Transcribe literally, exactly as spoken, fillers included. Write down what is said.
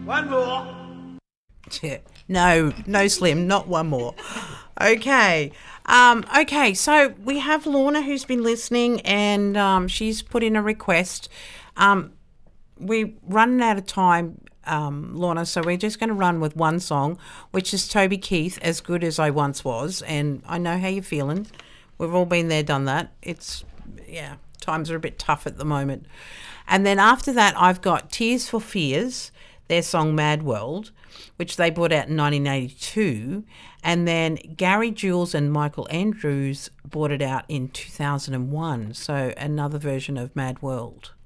One more. Yeah. No, no, Slim, not one more. Okay. Um, okay, so we have Lorna who's been listening, and um, she's put in a request. Um, we're running out of time, um, Lorna, so we're just going to run with one song, which is Toby Keith, As Good As I Once Was. And I know how you're feeling. We've all been there, done that. It's, yeah, times are a bit tough at the moment. And then after that, I've got Tears for Fears, their song Mad World, which they brought out in nineteen eighty-two. And then Gary Jules and Michael Andrews brought it out in two thousand one. So another version of Mad World.